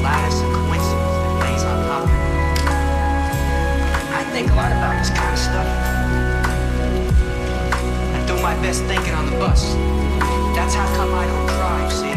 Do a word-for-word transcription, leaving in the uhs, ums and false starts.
lattice of coincidence that lays on top of it. I think a lot about this kind of stuff. I do my best thinking on the bus. That's how come I don't drive, see?